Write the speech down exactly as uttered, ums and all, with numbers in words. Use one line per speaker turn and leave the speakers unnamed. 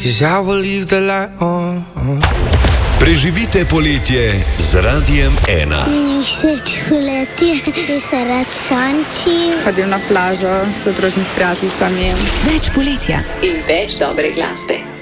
'cause I will leave the light on.
Preživite poletje z Radiem ena.
Meni všeč poletje, ker se rad sončim.
Hodim na plažo s družinami, s prijateljicami.
Več poletja in več dobre glasbe.